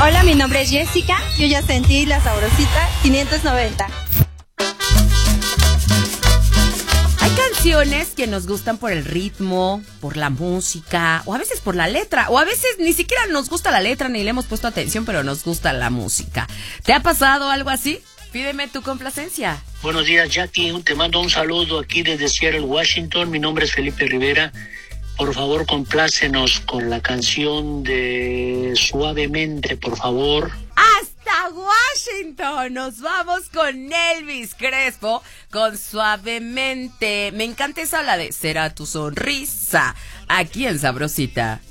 Hola, mi nombre es Jessica. Yo ya sentí la Sabrosita 590. Hay canciones que nos gustan por el ritmo, por la música, o a veces por la letra, o a veces ni siquiera nos gusta la letra ni le hemos puesto atención, pero nos gusta la música. ¿Te ha pasado algo así? Pídeme tu complacencia. Buenos días, Jackie. Te mando un saludo aquí desde Seattle, Washington. Mi nombre es Felipe Rivera. Por favor, complácenos con la canción de Suavemente, por favor. ¡Hasta Washington! Nos vamos con Elvis Crespo, con Suavemente. Me encanta esa, la de Será tu sonrisa, aquí en Sabrosita.